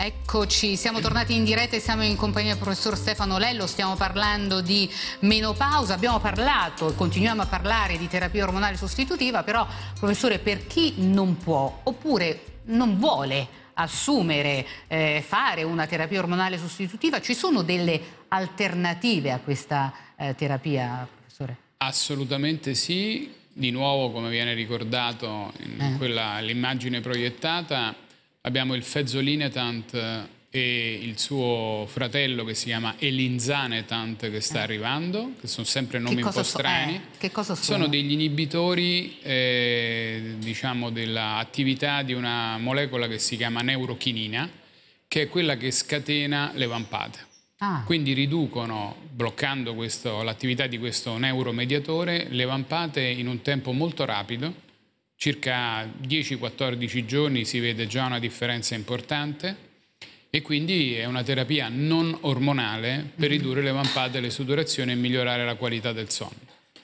Eccoci, siamo tornati in diretta e siamo in compagnia del professor Stefano Lello, stiamo parlando di menopausa, abbiamo parlato e continuiamo a parlare di terapia ormonale sostitutiva, però professore, per chi non può oppure non vuole assumere, fare una terapia ormonale sostitutiva, ci sono delle alternative a questa terapia, professore? Assolutamente sì, di nuovo come viene ricordato in l'immagine proiettata, abbiamo il Fezolinetant e il suo fratello che si chiama Elinzanetant che sta arrivando, che sono sempre nomi un po' strani. Che cosa sono degli inibitori diciamo dell'attività di una molecola che si chiama neurochinina, che è quella che scatena le vampate. Quindi riducono, bloccando l'attività di questo neuromediatore, le vampate in un tempo molto rapido. Circa 10-14 giorni si vede già una differenza importante e quindi è una terapia non ormonale per ridurre le vampate, le sudorazioni e migliorare la qualità del sonno.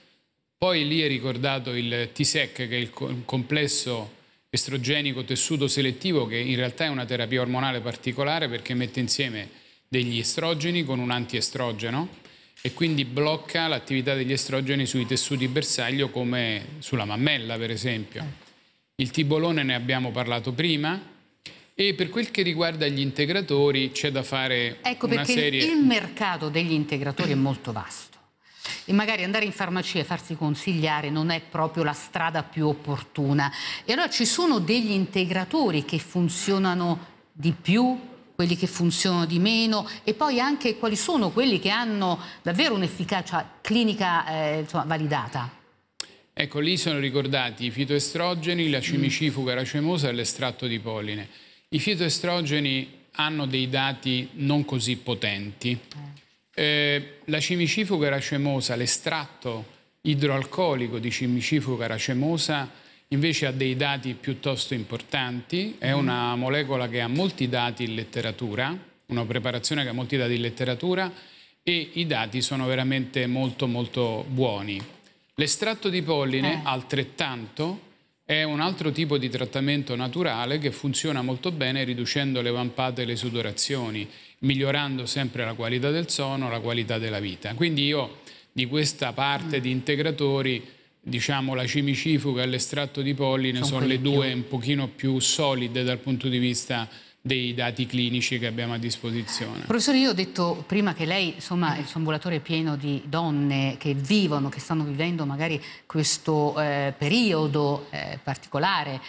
Poi lì è ricordato il TSEC, che è il complesso estrogenico tessuto selettivo, che in realtà è una terapia ormonale particolare perché mette insieme degli estrogeni con un antiestrogeno e quindi blocca l'attività degli estrogeni sui tessuti bersaglio come sulla mammella, per esempio. Il tibolone ne abbiamo parlato prima e per quel che riguarda gli integratori c'è da fare una serie... Perché il mercato degli integratori è molto vasto e magari andare in farmacia e farsi consigliare non è proprio la strada più opportuna. E allora ci sono degli integratori che funzionano di più, quelli che funzionano di meno, e poi anche quali sono quelli che hanno davvero un'efficacia clinica validata? Ecco, lì sono ricordati i fitoestrogeni, la cimicifuga racemosa e l'estratto di polline. I fitoestrogeni hanno dei dati non così potenti. La cimicifuga racemosa, l'estratto idroalcolico di cimicifuga racemosa, invece ha dei dati piuttosto importanti, è una molecola che ha molti dati in letteratura, una preparazione che ha molti dati in letteratura e i dati sono veramente molto molto buoni. L'estratto di polline, altrettanto, è un altro tipo di trattamento naturale che funziona molto bene riducendo le vampate e le sudorazioni, migliorando sempre la qualità del sonno, la qualità della vita. Quindi io di questa parte di integratori, diciamo la cimicifuga e l'estratto di polline sono le due un pochino più solide dal punto di vista dei dati clinici che abbiamo a disposizione. Professore, io ho detto prima che lei, insomma, il suo ambulatorio è pieno di donne che vivono, che stanno vivendo magari questo periodo particolare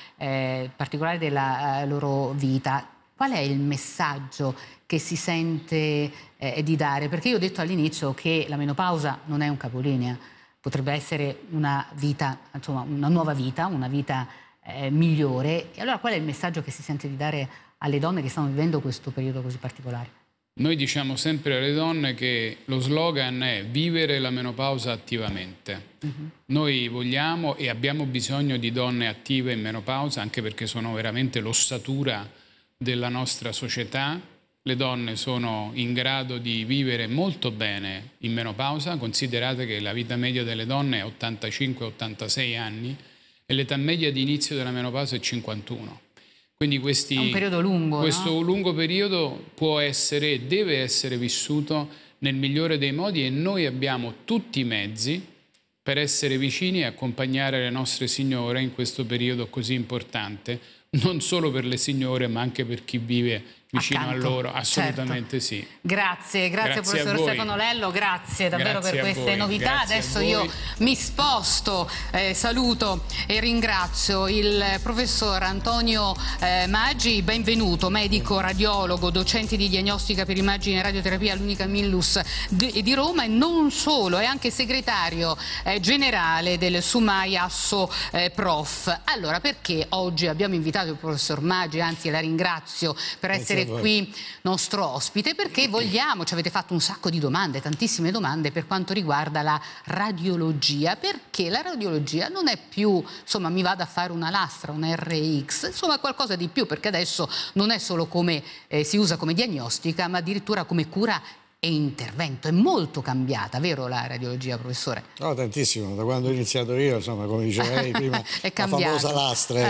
della loro vita. Qual è il messaggio che si sente di dare? Perché io ho detto all'inizio che la menopausa non è un capolinea. Potrebbe essere una vita, insomma, una nuova vita, una vita migliore. E allora qual è il messaggio che si sente di dare alle donne che stanno vivendo questo periodo così particolare? Noi diciamo sempre alle donne che lo slogan è vivere la menopausa attivamente. Noi vogliamo e abbiamo bisogno di donne attive in menopausa, anche perché sono veramente l'ossatura della nostra società. Le donne sono in grado di vivere molto bene in menopausa, considerate che la vita media delle donne è 85-86 anni e l'età media di inizio della menopausa è 51. Quindi è un periodo lungo, questo lungo periodo può essere e deve essere vissuto nel migliore dei modi e noi abbiamo tutti i mezzi per essere vicini e accompagnare le nostre signore in questo periodo così importante, non solo per le signore ma anche per chi vive vicino a loro, assolutamente sì. Grazie professor Stefano Lello, grazie davvero per queste novità. Adesso io mi sposto, saluto e ringrazio il professor Antonio Maggi, benvenuto, medico radiologo, docente di diagnostica per immagine e radioterapia all'Unica Millus di Roma e non solo, è anche segretario generale del Sumai Asso Prof. Allora, perché oggi abbiamo invitato il professor Maggi, anzi la ringrazio per essere qui nostro ospite, perché vogliamo, ci avete fatto un sacco di domande, tantissime domande per quanto riguarda la radiologia, perché la radiologia non è più, insomma, mi vado a fare una lastra, una RX, insomma qualcosa di più, perché adesso non è solo come si usa come diagnostica, ma addirittura come cura e intervento. È molto cambiata, vero la radiologia, professore? No, tantissimo, da quando ho iniziato io, insomma, come diceva lei prima, è la famosa lastra,